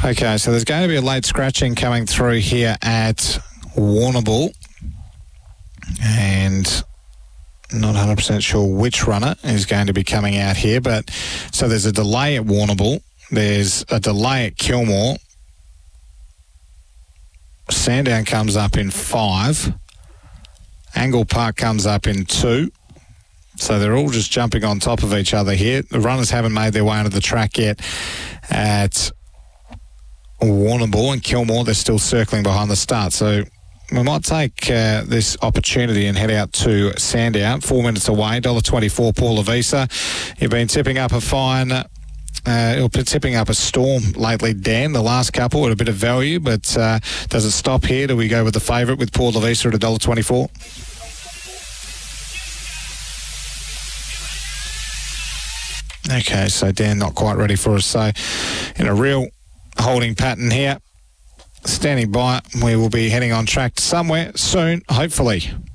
Okay, so there's going to be a late scratching coming through here at Warrnambool. And not 100% sure which runner is going to be coming out here. But so there's a delay at Warrnambool. There's a delay at Kilmore. Sandown comes up in 5. Angle Park comes up in 2. So they're all just jumping on top of each other here. The runners haven't made their way onto the track yet at Warrnambool and Kilmore. They're still circling behind the start. So we might take this opportunity and head out to Sandown. 4 minutes away, $1.24 Paul Lavisa. You've been tipping up a fine... tipping up a storm lately, Dan. The last couple at a bit of value, but does it stop here? Do we go with the favourite with Paul Lavisa at $1.24? Okay, so Dan not quite ready for us. So in a real holding pattern here, standing by, we will be heading on track somewhere soon, hopefully.